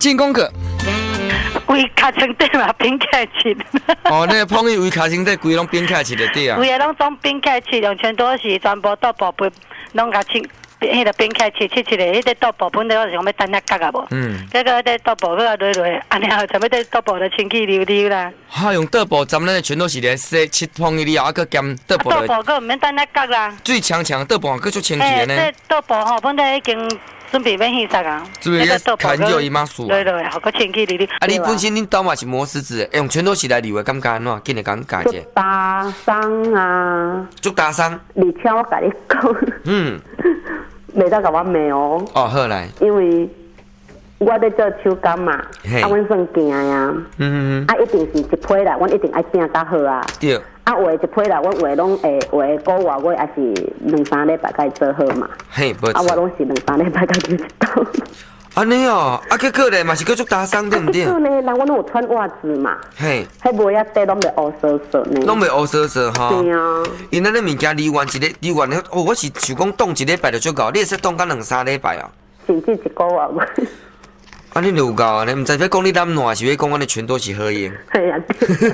进攻个。 规脚床底嘛冰起来吃。 哦，那个碰伊为脚床底规拢冰起来吃就对啊。 规个拢总冰起来吃，用全都是全部豆腐皮，拢甲清。迄个冰起来切个，迄个豆腐本来我是讲要等下夹啊无，结果迄豆腐搁落，安尼后，全部迄豆腐就清气溜溜啦。 哈，用豆腐沾咱全都是咧洗切碰以后，搁兼豆腐。 豆腐搁毋免等下夹啦。 最强豆腐搁足清气呢。 这豆腐吼，本来已经准备要洗杀啊。 准备要砍掉伊妈薯。 对，好搁清气溜溜。 啊，你本身恁兜嘛是磨石子，用全都是来溜的，感觉安怎？紧来讲解者。 打伤啊！ 足打伤。 而且我甲你讲。袂当甲我骂哦。 哦，好来。 因为我咧做手工嘛，阮算行呀。一定是一批来，阮一定爱拼较好啊。 对。 画一批来，阮画拢会画个月还是2-3礼拜才做好嘛。 嘿，无错。 我拢是2-3礼拜才做一道。 安尼哦，搁可能嘛是搁足打伤对毋对？ 可能，人阮拢有穿袜子嘛。 嘿。 迄袜仔底拢袂乌趖趖呢。 拢袂乌趖趖吼。 对啊。 因咱咧物件离完哦，我是想讲冻一礼拜就足够，你会说冻到2-3礼拜啊？ 甚至1个月。 啊，你就有够啊！你毋知要讲你懒惰，是要讲我哋全都是好用。 系啊。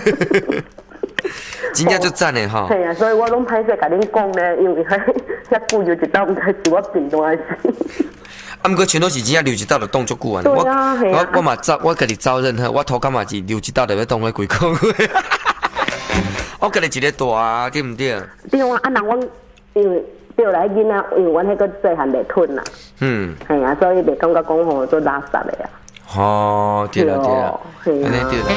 真正足赞的吼。 系啊，所以我拢歹势甲恁讲咧，因为遐久就一道，毋知是我病毒还是。 啊，毋过全都是真正留一道就冻足久啊！ 对啊，系啊。 我嘛走，我家己走任何，我头壳嘛是留一道就要冻迄几个月。我家己一个大啊，对毋对？ 对啊，啊，人阮因为对来囡仔，因为阮迄个细汉袂吞啦。系啊，所以袂感觉讲吼做垃圾的啊。 哦，对啦对啦，安尼对啦。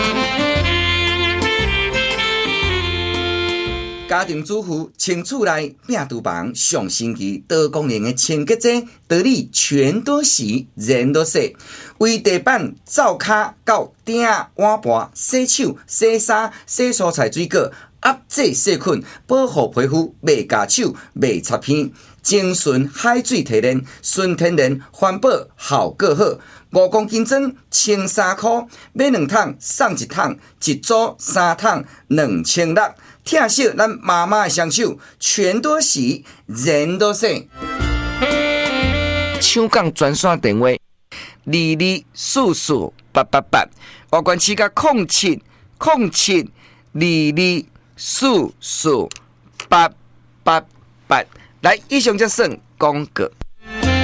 家庭主妇清厝内拼厨房上星期多功能的清洁剂，道理全都洗，人都洗。为地板、灶骹到鼎、碗盘、洗手、洗衫、洗蔬菜水果，压制细菌，保护皮肤，袂夹手，袂擦片。精纯海水提炼，纯天然环保，效果好。5公斤装清3块，买2桶送1桶，一组3桶2600。听惜咱妈妈的双手，全都洗，人都洗。抢港专线电话22448888，外关市甲070722448888。来，以上则算广告。